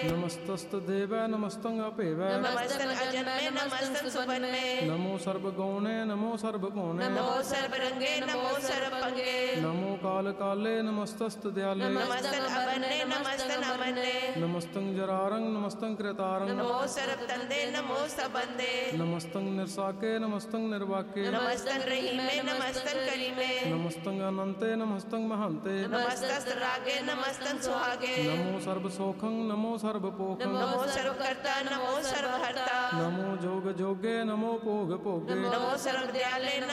नमस्तस्तु देवै नमस्तं अपेवै नमस्तं अजन्मे नमस्तं सुपन्मे नमो सर्वगौणे नमो सर्वगुणे नमो सर्वरंगे नमो सर्वपंगे नमो काल काले नमस्तस्तु दयाले नमस्तं अवन्ने नमस्तं अवन्ने नमस्तं जरारं नमस्तं कृतारं नमो सर्वतंदे नमो सबंदे नमस्तं निर्साके नमस्तं निर्वाके नमस्तं रहीमे नमस्तं करीमे नमस्तं अनन्ते नमस्तं महन्ते नमस्तस् रागे नमस्तं सुहागे नमो सर्वसोखं नमो सर्वपोखं नमो सर्वकर्ता नमो सर्वहर्ता नमो जोग जोगे नमो पोग पोगे नमो सर्वदयाले